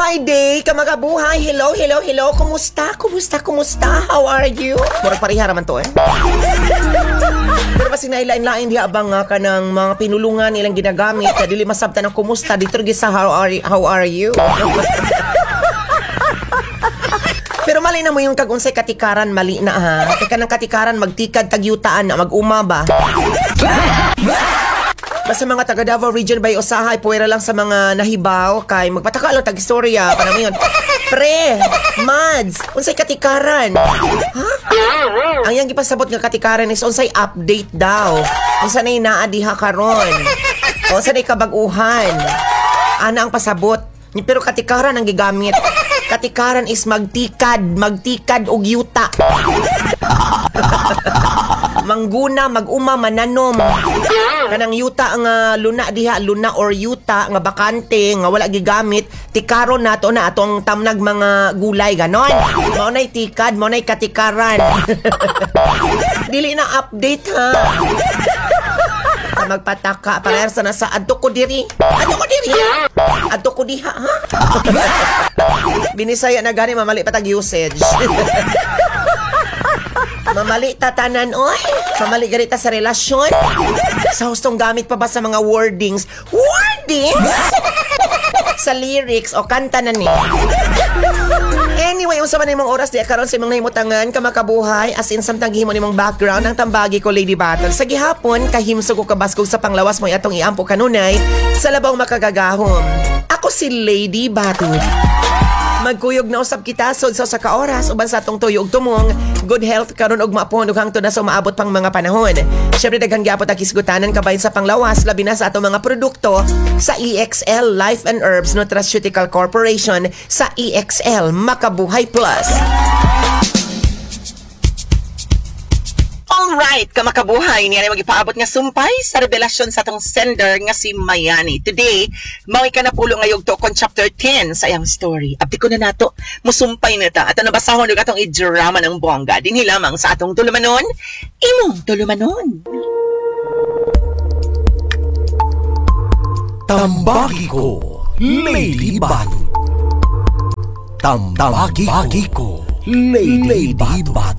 Friday, kamagabuhay. Hello, hello, hello. Kumusta? Kumusta? Kumusta? How are you? Murag pareha naman to Pero kasi nailain-lain di abang nga ka ng mga pinulungan nilang ginagamit na dili masabta ng kumusta dito rin sa how are you? Pero mali na mo yung kagunsay katikaran, mali na ha. Kaya ng katikaran magtikad tagyutaan na mag-uma ba? Basta mga taga Davao Region by usahay, puwera lang sa mga nahibaw kay magpataka lang tag-istorya. Parang yun, pre, mads, unsay katikaran? Ha? Ang yang gipasabot nga katikaran is unsay update daw. Unsa nay naa diha karon? Unsa nay kabag-uhan? Ana ang pasabot. Pero katikaran ang gigamit. Katikaran is magtikad og yuta. Mangguna, mag-uma, mananom. Kanang yuta nga luna diha, luna or yuta nga bakante nga wala gigamit, tikaron nato na atong tamnag mga gulay ganon. Mao nay tikad, mao nay katikaran. Dili na update ha. Magpataka para sa nasa adto ko diri. Adto ko diha ha. Binisaya na gani mamali patag usage. Mamali tatanan, oy. Mamali ganita sa relasyon. Sa hustong gamit pa ba sa mga wordings? Wordings? Sa lyrics o kanta na ni. Anyway, unsa man imong oras di karon sa imong nahimutangan kamakabuhay as in samtang gihimo nimong background ang tambagi ko Lady Battle. Sa gihapon kahimsog ko kabaskog sa panglawas mo atong iampo kanunay sa labaw makagagahom. Ako si Lady Battle. Magkuyog na usab kita sod sa ka-oras uban sa atong tuyo ug tumong good health karon og maapon ug hangtod na sa umaabot pang mga panahon. Syempre daghang gyapon ta kisgutanan kabahin sa panglawas labi na sa atong mga produkto sa EXL Life and Herbs Nutraceutical Corporation sa EXL Makabuhay Plus. Alright, kamakabuhay niya na magipaabot nga sumpay sa revelasyon sa atong sender nga si Mayani. Today, mao ka na pulo ngayog to kon chapter 10 sa iyang story. Abdi ko na nato, musumpay na ta at nabasahon og atong i-drama ng bongga. Dinhi lamang sa atong tulumanon, imong tulumanon. Tambagi ko, Lady Battle. Tambagi ko, Lady Battle.